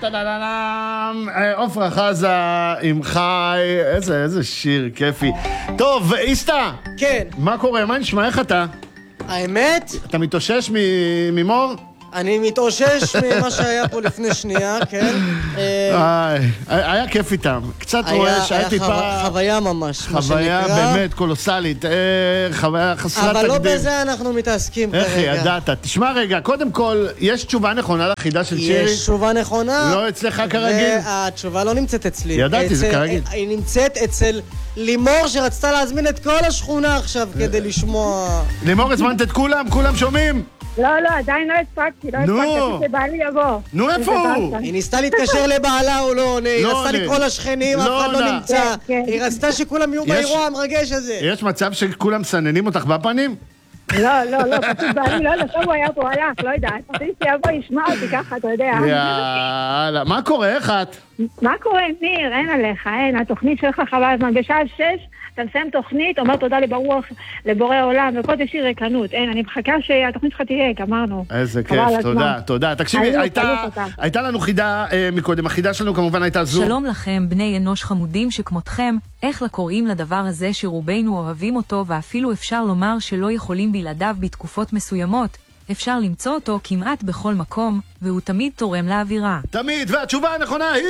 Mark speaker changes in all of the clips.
Speaker 1: עופרה חזה עם חי, איזה שיר כיפי. טוב, איסטה.
Speaker 2: כן.
Speaker 1: מה קורה? מה נשמע? איך אתה?
Speaker 2: האמת?
Speaker 1: אתה מתאושש ממור?
Speaker 2: אני מתאושש ממה שהיה פה לפני שנייה, כן?
Speaker 1: היה כיף איתם. קצת רואה שהיה טיפה...
Speaker 2: חוויה ממש, מה שנקרא.
Speaker 1: חוויה באמת קולוסלית. חוויה חסרת תקדים.
Speaker 2: אבל לא בזה אנחנו מתעסקים כרגע.
Speaker 1: איך ידעת? תשמע רגע, קודם כל, יש תשובה נכונה לחידה של שירי?
Speaker 2: יש תשובה נכונה.
Speaker 1: לא אצלך כרגיל?
Speaker 2: והתשובה לא נמצאת אצלי.
Speaker 1: ידעתי, זה כרגיל.
Speaker 2: היא נמצאת אצל לימור שרצתה להזמין את כל השכונה עכשיו כדי לשמוע...
Speaker 1: לימור, הזמנת את כולם? כולם שומעים?
Speaker 3: לא, עדיין לא הספקתי, חשבתי שבעלי יבוא.
Speaker 1: נו, איפה הוא?
Speaker 2: היא ניסתה להתקשר לבעלה, הוא לא עונה, היא רצתה לקרוא לשכנים, אף אחד לא נמצא. היא רצתה שכולם יהיו באירוע המרגש הזה.
Speaker 1: יש מצב שכולם סננים אותך בפנים?
Speaker 3: לא, פשוט בעלי לא יודע, הוא היה פה, הלך, לא יודעת. רציתי שיבוא, ישמע אותי ככה, אתה יודע.
Speaker 1: יאללה, מה קורה? איך את?
Speaker 3: מה קורה, ניר? אין עליך, אין. התוכנית שלך חבל הזמן. בשעה 6 אתה מסיים תוכנית, אומר תודה לבורא עולם, וכל זה שיר ריקנות. אין, אני מחכה שהתוכנית שלך תהיה, גמרנו.
Speaker 1: איזה כיף, תודה. תקשיבי, הייתה לנו חידה מקודם, החידה שלנו כמובן הייתה זו.
Speaker 4: שלום לכם, בני אנוש חמודים שכמותכם, איך לקוראים לדבר הזה שרובנו אוהבים אותו, ואפילו אפשר לומר שלא יכולים בלעדיו בתקופות מסוימות. אפשר למצוא אותו כמעט בכל מקום, והוא תמיד תורם לאווירה.
Speaker 1: תמיד, והתשובה הנכונה היא...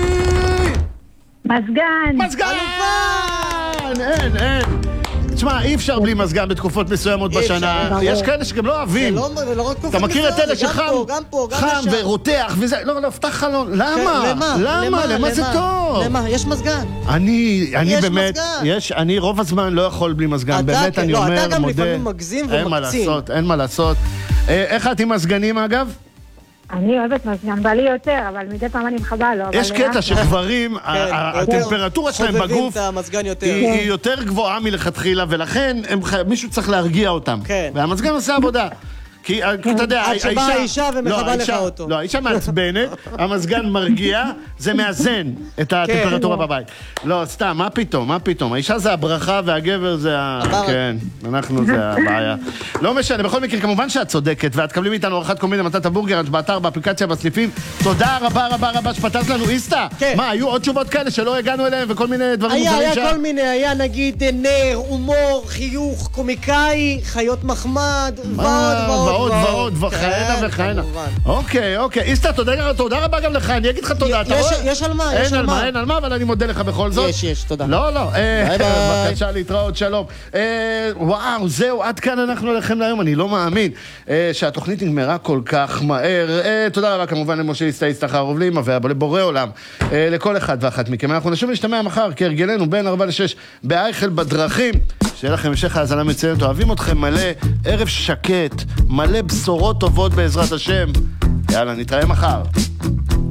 Speaker 3: מזגן!
Speaker 1: אין. תשמע, אי אפשר בלי מזגן בתקופות מסוימות בשנה. יש כאלה שגם לא אוהבים. אתה מכיר את אלה שחם ורותח וזה... לא, פתח חלון. למה? למה זה טוב?
Speaker 2: למה? יש מזגן.
Speaker 1: אני באמת... אני רוב הזמן לא יכול בלי מזגן. באמת, אני אומר, מודה.
Speaker 2: אתה גם לפעמים מגזים ומקצין.
Speaker 1: אין מה לעשות. איך את עם מזגנים, אגב?
Speaker 3: אני אוהבת מזגן, בעלי יותר, אבל מדי פעם אני מחבה לו.
Speaker 1: יש קטע שגברים, הטמפרטורה שלהם בגוף היא יותר גבוהה מלכתחילה, ולכן מישהו צריך להרגיע אותם. והמזגן עושה עבודה. כי אתה יודע,
Speaker 2: עד שבאה האישה ומחבה לך אותו.
Speaker 1: לא, האישה מעצבנת, המזגן מרגיע, זה מאזן את הטמפרטורה בבית. לא, סתם, מה פתאום? האישה זה הברכה והגבר זה כן, אנחנו זה הבעיה. לא משנה, בכל מקרה, כמובן שאת צודקת, ואת קבלים איתנו ארוחת כל מיני מתת הבורגר, באתר, באפליקציה, בסליפים. תודה רבה שפתרת לנו, איסטה. מה, היו עוד תשובות כאלה שלא הגענו אליהם וכל מיני דברים מוזרים
Speaker 2: היה כל מיני, היה נגיד נר, הומור, חיוך, קומיקאי, חיות מחמד,
Speaker 1: ועוד, וכהנה. אוקיי. איסטה, תודה רבה גם לך, אני אגיד לך תודה.
Speaker 2: יש על מה,
Speaker 1: אין על מה, אבל אני מודה לך בכל זאת.
Speaker 2: יש, תודה.
Speaker 1: לא.
Speaker 2: ביי.
Speaker 1: בבקשה להתראות, שלום. וואו, זהו, עד כאן אנחנו הולכים להיום, אני לא מאמין שהתוכנית נגמרה כל כך מהר. תודה רבה כמובן למשה איסטה חרובלים, ולבורא עולם, לכל אחד ואחת מכם. אנחנו נשוב להשתמע מחר, כהרגלנו, בין 4 ל-6, באייכל בדרכים. שיהיה לכם המשך האזנה מצוינת, אוהבים אתכם מלא, ערב שקט, מלא בשורות טובות בעזרת השם. יאללה, נתראה מחר.